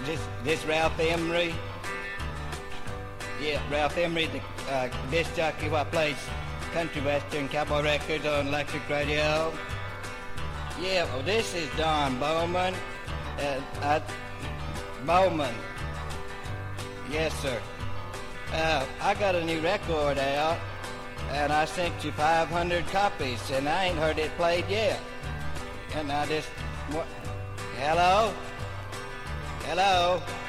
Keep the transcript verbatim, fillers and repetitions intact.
this this Ralph Emery. Yeah, Ralph Emery, the uh, disc jockey who plays country western cowboy records on electric radio. Yeah, well, this is Don Bowman. Uh, I, Bowman. Yes, sir. Uh, I got a new record out, and I sent you five hundred copies, and I ain't heard it played yet. And I just... What? Hello? Hello?